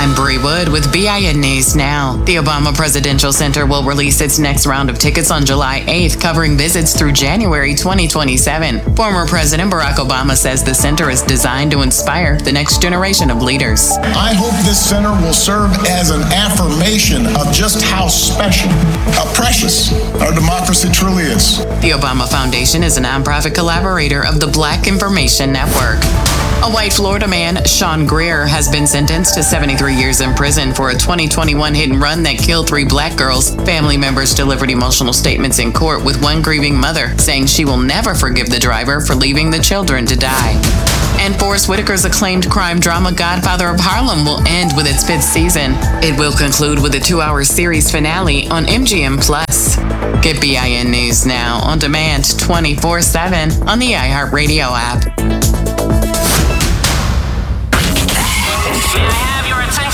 I'm Bree Wood with BIN News Now. The Obama Presidential Center will release its next round of tickets on July 8th, covering visits through January 2027. Former President Barack Obama says the center is designed to inspire the next generation of leaders. I hope this center will serve as an affirmation of just how special, how precious our democracy truly is. The Obama Foundation is a nonprofit collaborator of the Black Information Network. A white Florida man, Sean Greer, has been sentenced to 73 years in prison for a 2021 hit and run that killed 3 black girls. Family members delivered emotional statements in court, with one grieving mother saying she will never forgive the driver for leaving the children to die. And Forest Whitaker's acclaimed crime drama Godfather of Harlem will end with its 5th season. It will conclude with a 2-hour series finale on MGM+. Get BIN News Now on demand 24/7 on the iHeartRadio app.